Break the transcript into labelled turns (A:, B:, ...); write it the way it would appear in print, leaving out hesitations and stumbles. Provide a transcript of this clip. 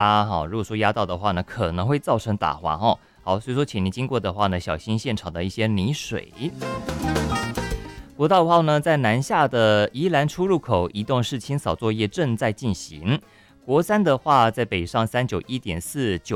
A: 如果说压到的话呢，可能会造成打滑哦。好，所以说请您经过的话呢，小心现场的一些泥水。国道5号呢，在南下的宜兰出入口移动式清扫作业正在进行。国3的话，在北上391.4